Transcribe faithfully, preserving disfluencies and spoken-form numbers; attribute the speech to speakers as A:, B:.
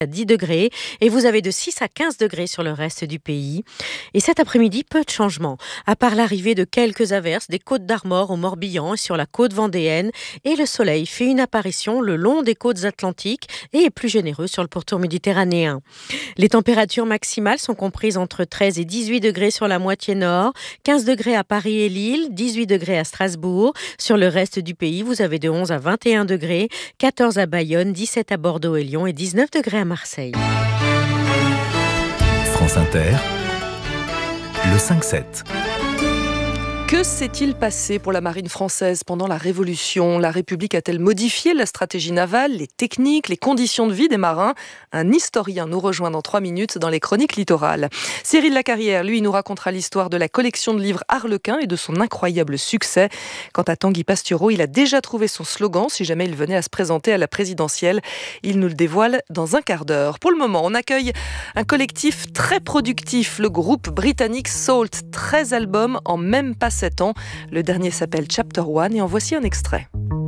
A: à dix degrés et vous avez de six à quinze degrés sur le reste du pays. Et cet après-midi, peu de changements, à part l'arrivée de quelques averses des côtes d'Armor au Morbihan et sur la côte vendéenne. Et le soleil fait une apparition le long des côtes atlantiques et est plus généreux sur le pourtour méditerranéen. Les températures maximales sont comprises entre treize et dix-huit degrés sur la moitié nord, quinze degrés à Paris et Lille, dix-huit degrés à Strasbourg. Sur le reste du pays, vous avez de onze à vingt et un degrés, quatorze à Bayonne, dix-sept à Bordeaux et Lyon et dix-neuf degrés à Marseille.
B: France Inter, le cinq sept.
C: Que s'est-il passé pour la marine française pendant la Révolution ? La République a-t-elle modifié la stratégie navale, les techniques, les conditions de vie des marins ? Un historien nous rejoint dans trois minutes dans les chroniques littorales. Cyril Lacarrière, lui, nous racontera l'histoire de la collection de livres Harlequin et de son incroyable succès. Quant à Tanguy Pastureau, il a déjà trouvé son slogan si jamais il venait à se présenter à la présidentielle. Il nous le dévoile dans un quart d'heure. Pour le moment, on accueille un collectif très productif, le groupe britannique Salt. treize albums en même pas sept ans. Le dernier s'appelle Chapter One et en voici un extrait.